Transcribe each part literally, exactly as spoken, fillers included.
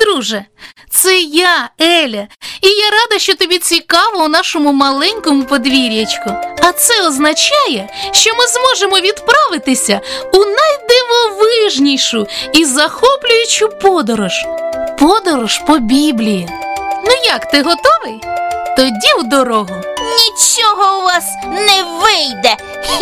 друже. Це я, Еля, і я рада, що тобі цікаво у нашому маленькому подвір'ячку. А це означає, що ми зможемо відправитися у найдивовижнішу і захоплюючу подорож. Подорож по Біблії. Ну як, ти готовий? Тоді в дорогу. Нічого у вас не вийде.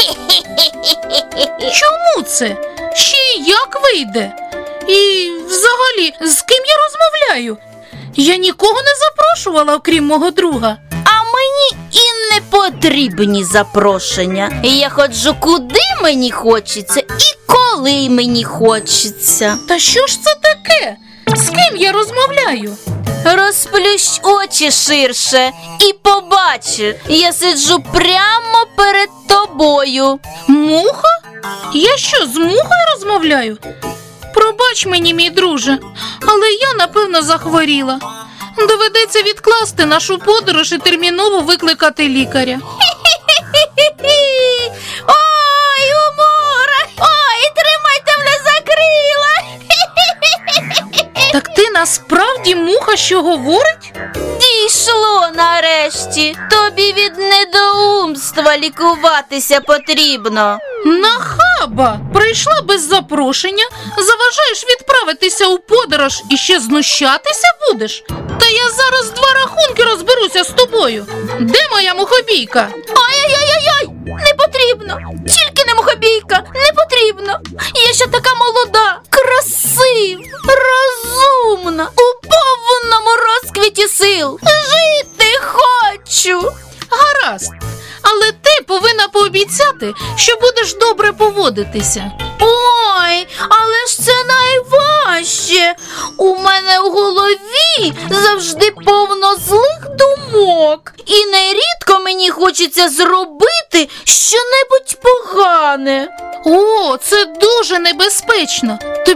Чому це? Ще й як вийде? І взагалі, з ким я розмовляю? Я нікого не запрошувала, окрім мого друга. А мені і не потрібні запрошення. Я ходжу куди мені хочеться і коли мені хочеться. Та що ж це таке? З ким я розмовляю? Розплющ очі ширше і побач, я сиджу прямо перед тобою. Муха? Я що, з мухою розмовляю? Пробач мені, мій друже, але я, напевно, захворіла. Доведеться відкласти нашу подорож і терміново викликати лікаря. Ой, умора! Ой, тримайте мене за крила! Так ти насправді муха, що говорить? Дійшло нарешті. Тобі від недоумства лікуватися потрібно. Нахаба! Прийшла без запрошення, заважаєш відправитися у подорож і ще знущатися будеш? Та я зараз два рахунки розберуся з тобою. Де моя мухобійка? Ой-ой-ой-ой! Не потрібно! Тільки не мухобійка! Не потрібно! Я ще така молода, красива, розумна, у повному розквіті сил. Жити хочу! Гаразд. Але ти повинна пообіцяти, що будеш добре поводитися. Ой, але ж це найважче. У мене в голові завжди повно злих думок. І нерідко мені хочеться зробити щонебудь погане. О, це дуже небезпечно.